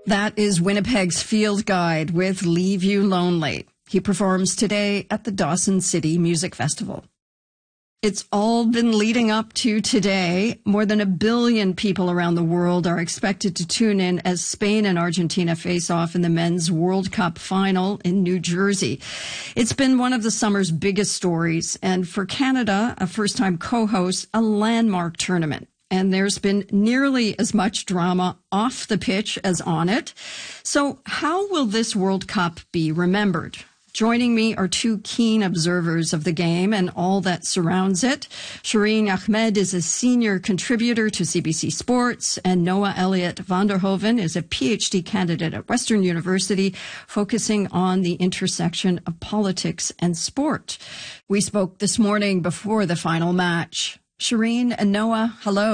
That is Winnipeg's Field Guide with Leave You Lonely. He performs today at the Dawson City Music Festival. It's all been leading up to today. More than 1 billion people around the world are expected to tune in as Spain and Argentina face off in the Men's World Cup final in New Jersey. It's been one of the summer's biggest stories, and for Canada, a first-time co-host, a landmark tournament. And there's been nearly as much drama off the pitch as on it. So how will this World Cup be remembered? Joining me are two keen observers of the game and all that surrounds it. Shireen Ahmed is a senior contributor to CBC Sports, and Noah Elliott Vanderhoven is a PhD candidate at Western University, focusing on the intersection of politics and sport. We spoke this morning before the final match. Shireen and Noah, hello.